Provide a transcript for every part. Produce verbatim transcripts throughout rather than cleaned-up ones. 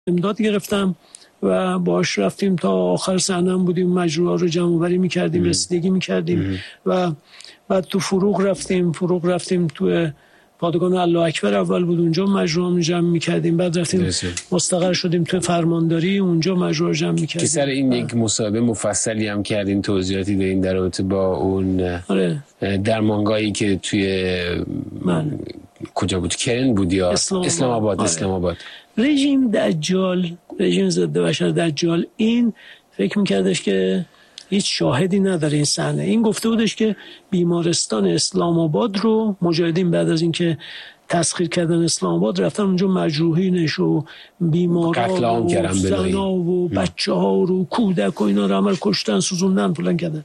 امداد گرفتم و باش رفتیم تا آخر صحنه‌ام بودیم، مجروحا رو جمع آوری می‌کردیم، رسیدگی می‌کردیم و بعد تو فروغ رفتیم فروغ رفتیم تو پادگان الله اکبر اول بود، اونجا مجروحا رو جمع می‌کردیم، بعد رفتیم درسته. مستقر شدیم تو فرمانداری، اونجا مجروحا رو جمع می‌کردیم. که سر این یک مصاحبه مفصلی هم کردین، توضیحاتی دادین در رابطه با اون آره. درمانگاهی که توی من. کجا بود؟ کرن بود یا اسلام, اسلام آباد آره. اسلام آباد. رژیم دجال، رژیم ضد بشر دجال، این فکر می‌کردش که هیچ شاهدی نداره این صحنه. این گفته بودش که بیمارستان اسلام آباد رو مجاهدین بعد از اینکه تسخیر کردن اسلام آباد رفتن اونجا مجروحینش و بیمارا و زنا و بچه ها رو کودک و اینا رو عمل کشتن، سوزوندن، پلن کردن.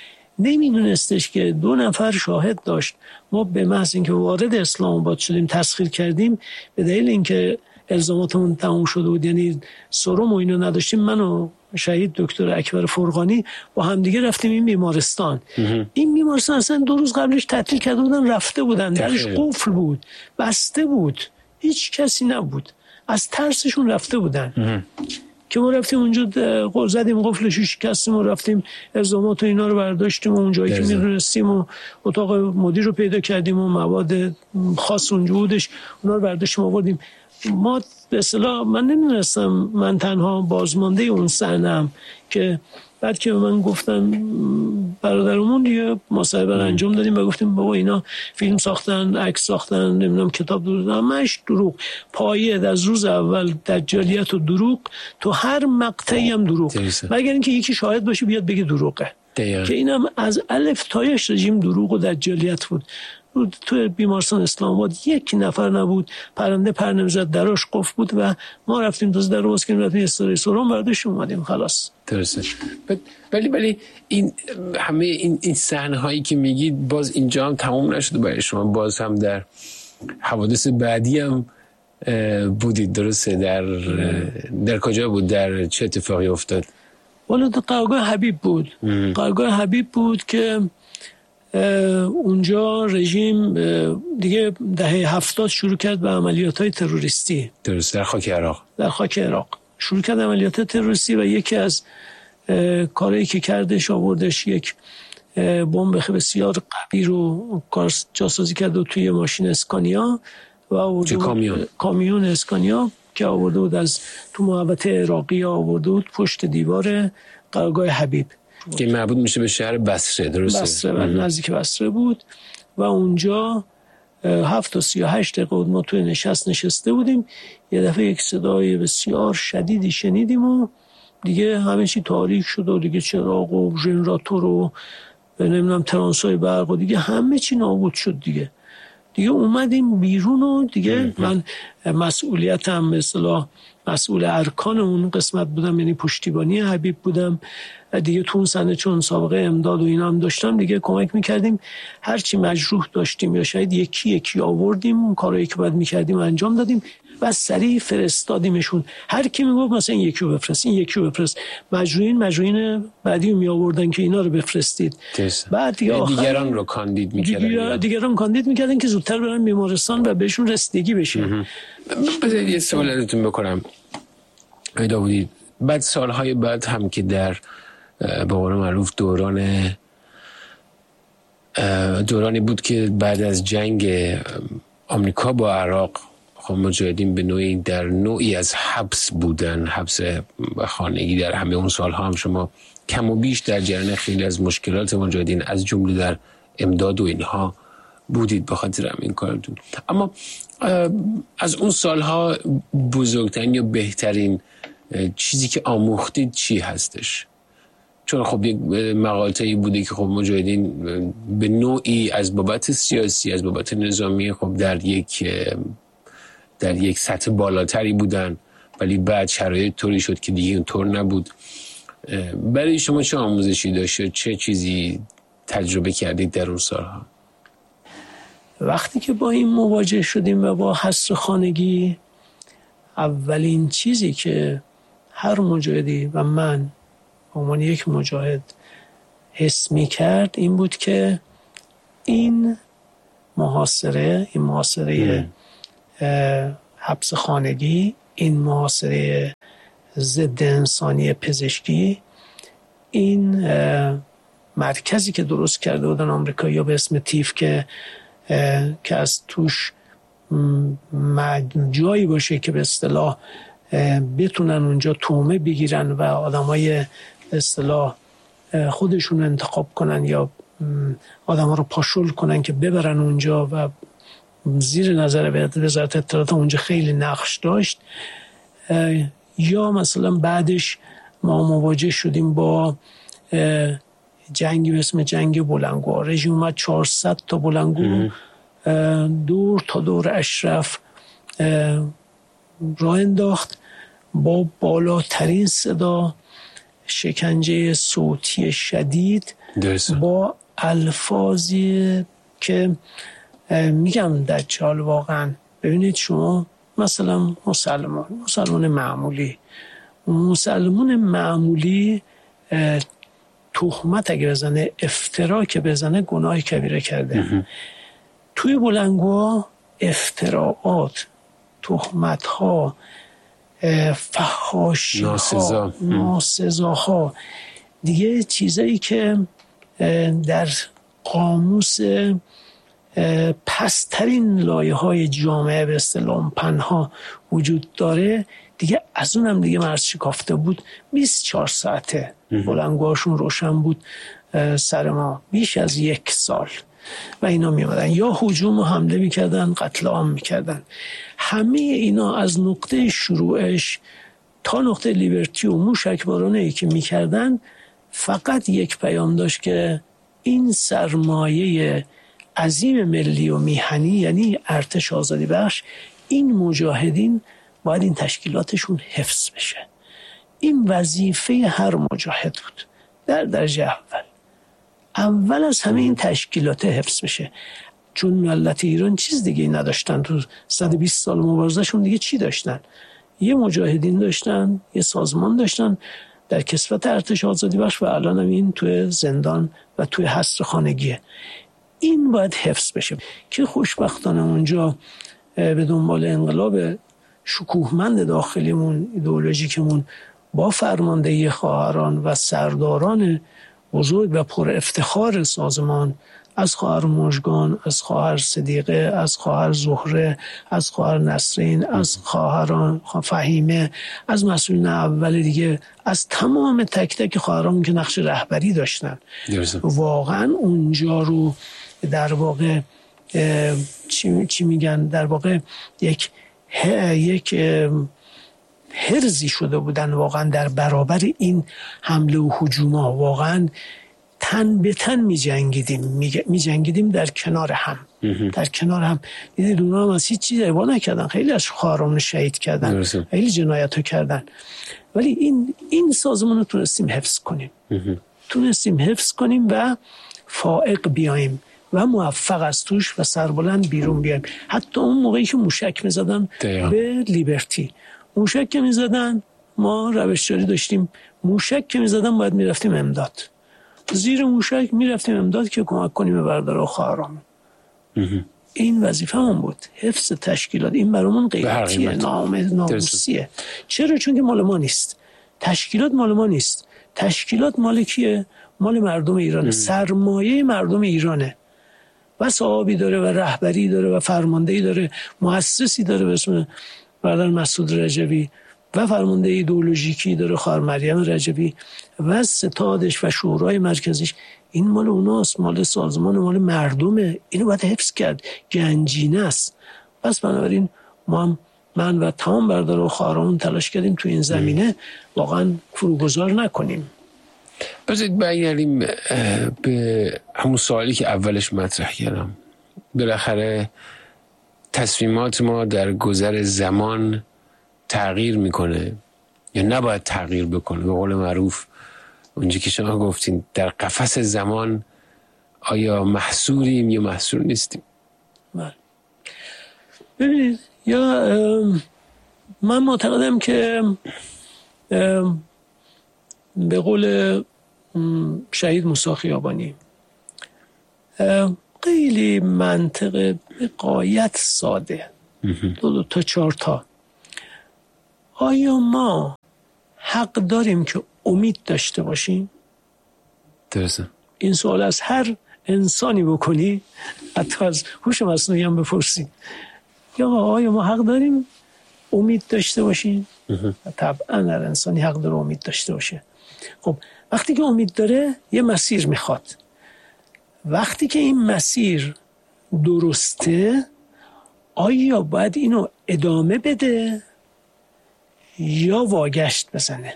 نمیدونستش که دو نفر شاهد داشت. ما به محض اینکه وارد اسلام آباد شدیم تسخیر کردیم، به دلیل اینکه الزاماتمون تموم شده بود، یعنی سرم و اینا نداشتیم، من و شهید دکتر اکبر فرغانی با همدیگه رفتیم این بیمارستان. این بیمارستان اصلا دو روز قبلش تعطیل کرده بودن، رفته بودن، درش قفل بود، بسته بود، هیچ کسی نبود، از ترسشون رفته بودن. که ما رفتیم اونجا قفل زدیم، قفلش شکستیم و رفتیم الزامات و اینا رو برداشتیم و اونجایی که می‌رسیم و اتاق مدیر رو پیدا کردیم و مواد خاص اونجا بودش، اونا رو برداشتیم آوردیم. ما به اصطلاح من نمی‌دونستم، من تنها بازمانده اون صحنه‌ام که بعد که من گفتم برادرمون دیگه مصاحبه رو انجام دادیم و گفتیم بابا اینا فیلم ساختن، عکس ساختن، نمیدونم کتاب دادن، همش دروغ، پایه از روز اول دجالیت و دروغ، تو هر مقطعی هم دروغ، مگر اینکه یکی شاهد باشه بیاد بگه دروغه دقیقا. که اینم از الف تایش رژیم دروغ و دجالیت بود. تو بیمارستان اسلام آباد یک نفر نبود، پرنده پر نمیزد، دراش قفل بود و ما رفتیم دوز در رو باز کردیم، رفتیم استوری سرم برداشت اومدیم خلاص. درسته. ولی ولی این همه این این صحنه هایی که میگید باز اینجا هم تمام نشده برای شما، باز هم در حوادث بعدی هم بودید، درسته؟ در در کجا بود؟ در چه اتفاقی افتاد؟ والا تو قرارگاه حبیب بود. قرارگاه حبیب بود که اونجا رژیم دیگه دهه هفتاد شروع کرد به عملیات‌های تروریستی. درست، در خاک عراق. در خاک عراق شروع کرد عملیات تروریستی و یکی از کارهایی که کردش آوردش یک بمب بسیار قوی رو کار جاسازی کرد و توی ماشین اسکانیا و آورده کامیون کامیون اسکانیا که آورده بود از تو محوطه عراقی آورده بود پشت دیوار قرارگاه حبیب که مربوط میشه به شهر بصره، درسته؟ بصره و نزدیک بصره بود و اونجا هفت تا سی و هشت دقیقه ما توی نشست نشسته بودیم. یه دفعه یک صدای بسیار شدیدی شنیدیم و دیگه همه چی تاریک شد و دیگه چراغ و ژنراتور و نمیدونم ترانسای برق و دیگه همه چی نابود شد. دیگه دیگه اومدیم بیرون و دیگه من مسئولیتم به اصطلاح مسئول ارکان اون قسمت بودم، یعنی پشتیبانی حبیب بودم دیگه. تو اون سنه چون سابقه امداد و اینا هم داشتم دیگه کمک میکردیم، هرچی مجروح داشتیم یا شاید یکی یکی آوردیم، اون کارهایی که باید میکردیم انجام دادیم و سریع فرستادیمشون. هر کی میگفت مثلا این یکی رو بفرست، این یکی رو بفرست، مجروحین مجروحین بعدی رو می آوردن که اینا رو بفرستید. بعد دیگه دیگران رو کاندید میکردن، دیگر دیگران کاندید میکردن که زودتر برن بیمارستان و بهشون رسیدگی بشه. بذارید یه سوال ازتون بکنم آقای داوودی. بعد سالهای بعد هم که در به قول معروف دوران دورانی بود که بعد از جنگ آمریکا با عراق، خب مجاهدین به نوعی در نوعی از حبس بودن، حبس خانگی. در همه اون سالها هم شما کم و بیش در جریان خیلی از مشکلات مجاهدین از جمله در امداد و اینها بودید به خاطر همین کارتون. اما از اون سالها بزرگترین یا بهترین چیزی که آموختید چی هستش؟ چون خب یک مقاله‌ای بوده که خب مجاهدین به نوعی از بابت سیاسی، از بابت نظامی خب در یک در یک سطح بالاتری بودن، ولی بعد شرایط طوری شد که دیگه اونطور نبود. برای شما چه آموزشی داشت؟ چه چیزی تجربه کردید در اون سالها؟ وقتی که با این مواجه شدیم و با حصر خانگی، اولین چیزی که هر مجاهدی و من به عنوان یک مجاهد حس می کرد این بود که این محاصره این محاصره حبس خانگی این محاصره ضد انسانی پزشکی، این مرکزی که درست کرده بودن آمریکایی‌ها به اسم تیف که که از توش جایی باشه که به اصطلاح بتونن اونجا تومه بگیرن و آدمای به اصطلاح خودشون انتخاب کنن یا آدم‌ها رو پاشل کنن که ببرن اونجا و زیر نظر وزارت اطلاعات اونجا خیلی نقش داشت. یا مثلا بعدش ما مواجه شدیم با جنگی به اسم جنگ بلنگو. رژیم اومد چهارصد تا بلنگو دور تا دور اشرف راه انداخت با بالاترین صدا، شکنجه صوتی شدید درسته. با الفاظی که میگم دجال واقعا. ببینید شما مثلا مسلمان مسلمان معمولی مسلمان معمولی تهمت اگه بزنه، افترا که بزنه، گناه کبیره کرده. توی بلنگوها افتراعات، تهمت ها، فحاشی ها، ناسزاها، دیگه چیزایی که در قاموس پسترین لایه های جامعه به اصطلاح پنها وجود داره، دیگه از اونم دیگه مرز شکافته بود. بیست و چهار ساعته بلنگوهاشون روشن بود سر ما، بیش از یک سال. و اینا می آمدن یا هجوم و حمله می کردن، قتل عام می کردن. همه اینا از نقطه شروعش تا نقطه لیبرتی و موشکبارانه ای که می کردن فقط یک پیام داشت که این سرمایه عظیم ملی و میهنی، یعنی ارتش آزادی بخش، این مجاهدین باید این تشکیلاتشون حفظ بشه. این وظیفه هر مجاهد بود در درجه اول. اول از همه این تشکیلات حفظ بشه، چون ملت ایران چیز دیگه نداشتن. تو صد و بیست سال مبارزهشون دیگه چی داشتن؟ یه مجاهدین داشتن، یه سازمان داشتن در کسوت ارتش آزادی بخش و الان هم این توی زندان و توی حصر خانگیه. این باید حفظ بشه که خوشبختانه اونجا به دنبال انقلاب شکوهمند داخلیمون، ایدئولوژیکمون، با فرماندهی خواهران و سرداران بزرگ و پر افتخار سازمان، از خواهر مژگان، از خواهر صدیقه، از خواهر زهره، از خواهر نسرین، از خواهران فهیمه، از مسئولین اول دیگه، از تمام تک تک خواهران که نقش رهبری داشتن. واقعا اونجا رو در واقع چی, چی میگن در واقع یک یک هرزی شده بودن واقعا در برابر این حمله و هجوم‌ها. واقعا تن به تن می جنگیدیم می جنگیدیم در کنار هم در کنار هم دیدید اونا هم از هیچ چیز عیبا نکردن، خیلی از خواهران شهید کردن درسته. خیلی جنایت ها کردن، ولی این این سازمان رو تونستیم حفظ کنیم تونستیم حفظ کنیم و فائق بیاییم و موفق از توش و سربلند بیرون بیاییم. حتی اون موقعی که موشک می زدن به لیبرتی، موشک که می زدن ما روش‌جاری داشتیم، موشک که می زدن باید می رفتیم امداد، زیر موشک می رفتیم امداد که کمک کنیم به برادر و خواهرام. این وظیفه من بود، حفظ تشکیلات. این برامون غیرتیه، ناموسیه. چرا؟ چون که مال ما نیست. تشکیلات مال ما نیست. تشکیلات مال کیه؟ مال مردم ایرانه. سرمایه مردم ایرانه و صحابی داره و رهبری داره و فرماندهی داره، مؤسسی داره به اسم برادر مسعود رجبی و فرمانده ایدئولوژیکی داره خواهر مریم رجبی و ستادش و شورای مرکزیش. این مال اوناست، مال سازمان، مال مردمه. اینو باید حفظ کرد، گنجینه است. پس بنابراین ما هم من و تمام برادر و خواهرامون تلاش کردیم تو این زمینه واقعا فروگذار نکنیم. بذارید برگردیم به همون سوالی که اولش مطرح کردم. بالاخره تصمیمات ما در گذر زمان تغییر میکنه یا نباید تغییر بکنه؟ به قول معروف اونجا که شما گفتین در قفس زمان آیا محصوریم یا محصور نیستیم؟ بله. ببینید، یا من معتقدم که به قول شهید موسی خیابانی خیلی منطقه به غایت ساده، دو دو تا چهار تا آیا ما حق داریم که امید داشته باشیم؟ درسته. این سوال از هر انسانی بکنی، حتی از هوش مصنوعی هم بپرسی، یا آیا ما حق داریم امید داشته باشیم؟ طبعا هر انسانی حق داره امید داشته باشه. خب وقتی که امید داره یه مسیر میخواد. وقتی که این مسیر درسته، آیا باید اینو ادامه بده یا واگشت بزنه؟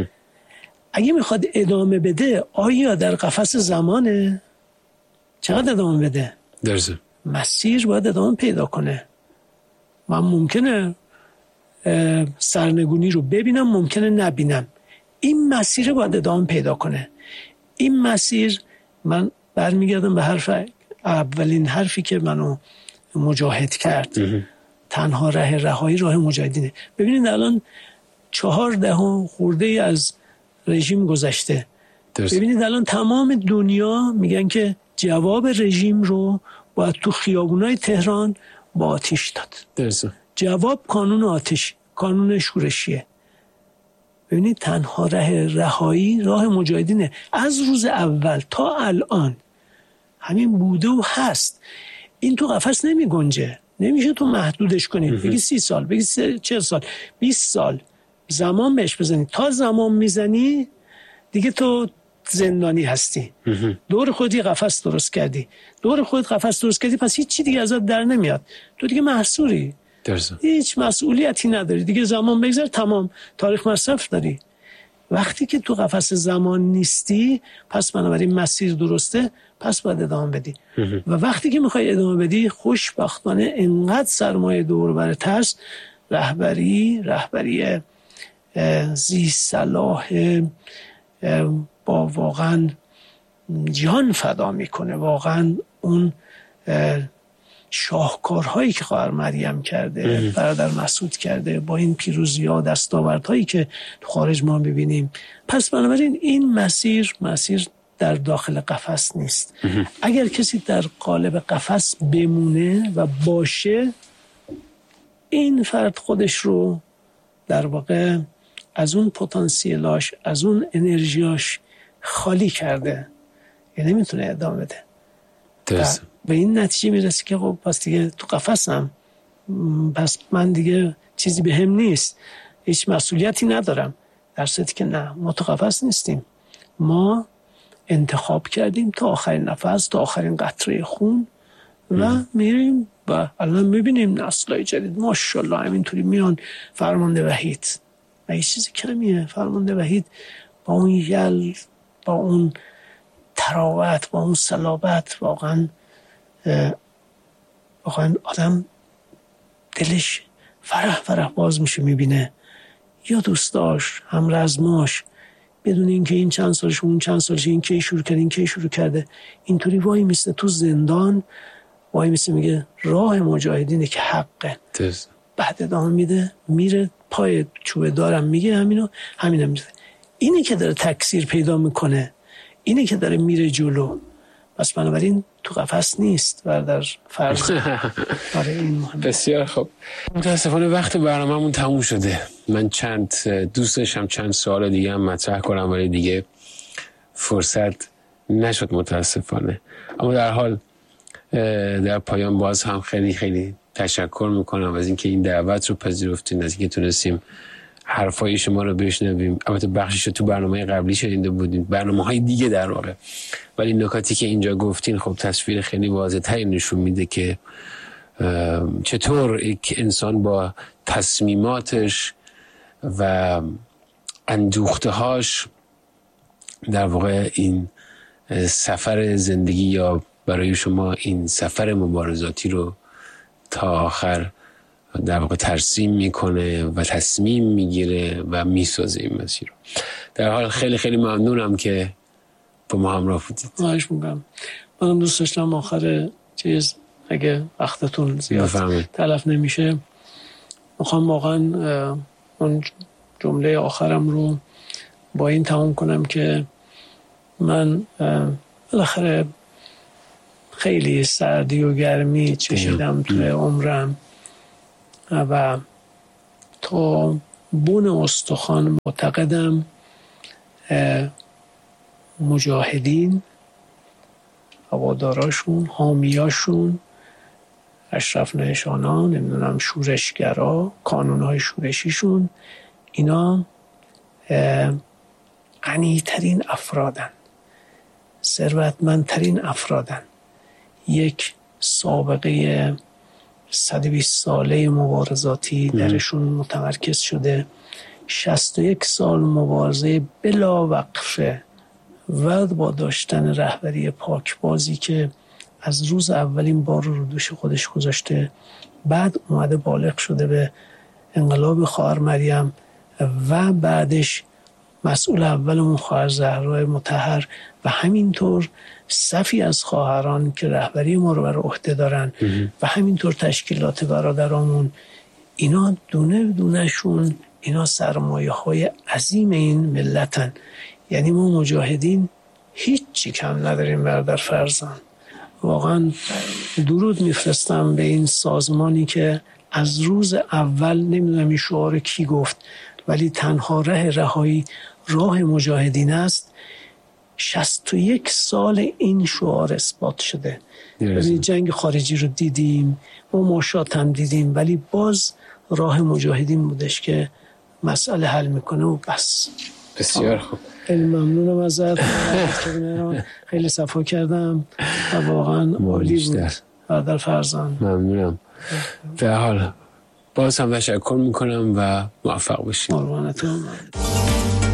اگه میخواد ادامه بده، آیا در قفس زمانه؟ چقدر ادامه بده؟ درسته. مسیر باید ادامه پیدا کنه. من ممکنه سرنگونی رو ببینم، ممکنه نبینم. این مسیر باید ادامه پیدا کنه. این مسیر، من برمیگردم به حرف اولین حرفی که منو مجاهد کرد. تنها راه رهایی راه مجاهدینه. ببینید الان چهار دهم خورده ای از رژیم گذشته. درست. ببینید الان تمام دنیا میگن که جواب رژیم رو باید تو خیابونای تهران با آتش داد. درست. جواب قانون آتش، قانون شورشیه. ببینید تنها راه رهایی راه مجاهدینه. از روز اول تا الان همین بوده و هست. این تو قفس نمی گنجه. نمیشه تو محدودش کنی. بگی سی سال، بگی چهل سال، بیست سال زمان بهش بزنی. تا زمان میزنی دیگه تو زندانی هستی. دور خودی قفس درست کردی. دور خود قفس درست کردی، پس هیچ چی دیگه ازت در نمیاد. تو دیگه محصوری. درسته. هیچ مسئولیتی نداری. دیگه زمان بگذر، تمام. تاریخ مصرف داری. وقتی که تو قفس زمان نیستی، پس بنابراین مسیر درسته، پس باید ادامه بدی. و وقتی که میخوای ادامه بدی، خوشبختانه انقدر سرمایه دور بر ترس، رهبری رهبری ذی صلاح با واقعا جان فدا میکنه. واقعا اون شاهکارهایی که خواهر مریم کرده، برادر مسعود کرده، با این پیروزی‌ها، دستاوردهایی که تو خارج ما ببینیم. پس بنابراین این مسیر مسیر در داخل قفس نیست. اگر کسی در قالب قفس بمونه و باشه، این فرد خودش رو در واقع از اون پتانسیلاش، از اون انرژیاش خالی کرده، یعنی نمیتونه ادامه بده. درست. به این نتیجه میرسه که خب پس دیگه تو قفسم، پس من دیگه چیزی به هم نیست، هیچ مسئولیتی ندارم. در صورتی که نه، ما تو قفس نیستیم. ما انتخاب کردیم تا آخرین نفس، تا آخرین قطره خون و میریم و الان میبینیم نسل‌های جدید ماشاءالله همینطوری میان. فرمانده وحید و هیچ چیز کمیه. فرمانده وحید با اون یل، با اون تراوت، با اون صلابت، واقعا واقعا آدم دلش فرح فرح باز میشه میبینه. یا دوستاش، هم رزماش، بدون اینکه این چند سالش اون چند سالش، این کی شروع کرده این کی شروع کرده، اینطوری وای میسته تو زندان، وای میسته میگه راه مجاهدینه که حقه. دز. بعد ادامه میده، میره پای چوبه دارم میگه همینو همینم میده. اینی که داره تکثیر پیدا میکنه، اینی که داره میره جلو. پس بنابراین تو قفس نیست و در فرض. آره این مهمه. بسیار خوب. متاسفانه وقت برنامه‌مون تموم شده. من چند دوست داشتم چند سوال دیگه هم مطرح کنم ولی دیگه فرصت نشد متاسفانه. اما در حال در پایان باز هم خیلی خیلی تشکر میکنم از اینکه این دعوت رو پذیرفتین، از اینکه تونستیم حرفای شما رو بشنویم. البته بخشش رو تو برنامه قبلی شنیده بودیم، برنامه‌های دیگه در واقع، ولی نکاتی که اینجا گفتین خب تصویر خیلی واضح‌تری نشون میده که چطور یک انسان با تصمیماتش و اندوخته‌هاش در واقع این سفر زندگی یا برای شما این سفر مبارزاتی رو تا آخر در واقع ترسیم میکنه و تصمیم میگیره و میسازه این مسیر رو. در حال خیلی خیلی ممنونم که با ما همراه بودید. خواهش میکنم. منم دوست داشتم آخر چیز اگه وقتتون زیاد تلف نمیشه، میخوام واقعا اون جمله آخرم رو با این تمام کنم که من بالاخره خیلی سردی و گرمی چشیدم توی عمرم و تا بن استخوان معتقدم مجاهدین، هواداراشون، حامیاشون، اشرف نشانان، نمیدونم شورشگرا، کانونهای شورشیشون، اینا غنی‌ترین افرادن، ثروتمندترین افرادن. یک سابقه صد و بیست ساله مبارزاتی درشون متمرکز شده، شصت و یک سال مبارزه بلا وقفه و با داشتن رهبری پاکبازی که از روز اولین بار رو دوش خودش گذاشته، بعد اومده بالغ شده به انقلاب خواهر مریم و بعدش مسئول اولمون خواهر زهرا مطهر و همینطور صفی از خواهران که رهبری ما رو بر عهده دارن و همینطور تشکیلات برادرامون، اینا دونه دونه شون اینا سرمایه های عظیم این ملتن. یعنی ما مجاهدین هیچی کم نداریم برادر فرزند. واقعا درود میفرستم به این سازمانی که از روز اول، نمیدونم این شعار کی گفت، ولی تنها ره رهایی راه مجاهدین است. شصت و یک سال این شعار اثبات شده. ببینید جنگ خارجی رو دیدیم، ما ماشات هم دیدیم، ولی باز راه مجاهدین بودش که مسئله حل میکنه و بس. بسیار خوب. خیلی ممنونم ازت. خیلی صفا کردم و واقعا عالی بود برادر فرزند. ممنونم. به حال باز هم تشکر میکنم و موفق باشیم. قربانتون.